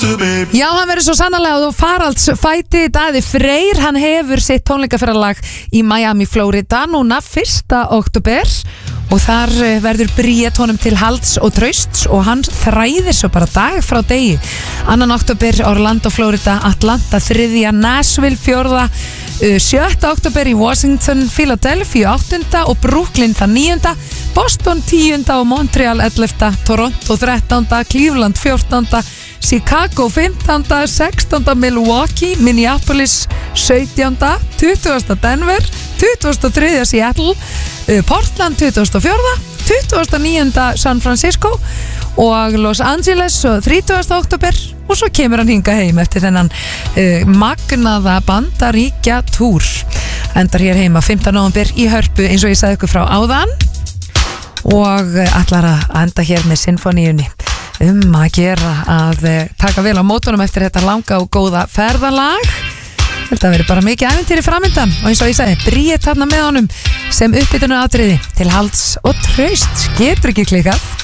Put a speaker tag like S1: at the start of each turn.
S1: Já, hann verður svo sannarlega á faraldsfæti. Daði Freyr, hann hefur sitt tónleikaferðalag í Miami, Florida núna 1. október og þar verður Bríet honum til halds og trausts og hann þræðir svo bara dag frá degi. 2. október Orlando, Florida, Atlanta 3. Nashville 4. 7. október í Washington, Philadelphia 8. og Brooklyn 9. Boston 10. og Montreal 11. Toronto 13. Cleveland 14. Chicago 15. 16. Milwaukee, Minneapolis 17. 20. Denver 23. Seattle, Portland 24. 29. San Francisco og Los Angeles 30. október og svo kemur hann hingað heim eftir þennan magnaða Bandaríkja túr. Endar hér heima 15. nóvember í Hörpu eins og ég sagði ykkur frá áðan og ætlar að enda hér með sinfoníunni að gera að taka vel á mótunum eftir þetta langa og góða ferðalag. Þetta verður bara mikið ævintýri framöndan og eins og ég sagði, Bríet þarna með honum sem uppbytunar atriði til halds og trausts, getur ekki klikað.